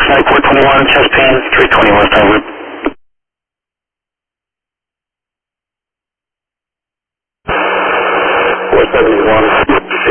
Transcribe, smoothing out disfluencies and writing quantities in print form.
Mike 421, chest pain, 320 west side loop. 471.